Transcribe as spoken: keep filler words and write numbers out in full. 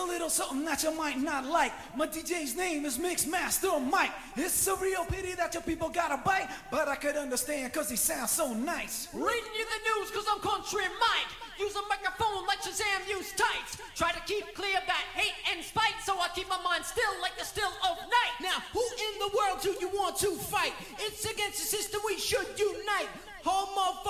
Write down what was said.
little something that you might not like. My D J's name is Mixmaster Mike. It's a real pity that your people gotta bite, but I could understand cause he sounds so nice. Reading you the news cause I'm country Mike. Use a microphone like Shazam use tights. Try to keep clear of that hate and spite, so I keep my mind still like the still of night. Now, who in the world do you want to fight? It's against the system we should unite.